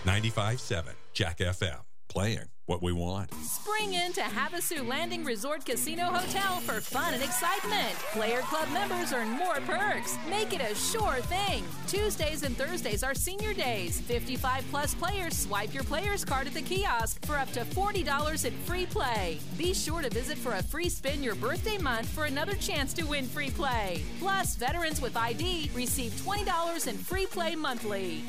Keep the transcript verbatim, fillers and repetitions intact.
ninety-five point seven Jack F M. Playing what we want. Spring into Havasu Landing Resort Casino Hotel for fun and excitement. Player Club members earn more perks. Make it a sure thing. Tuesdays and Thursdays are senior days. fifty-five plus players swipe your player's card at the kiosk for up to forty dollars in free play. Be sure to visit for a free spin your birthday month for another chance to win free play. Plus, veterans with I D receive twenty dollars in free play monthly.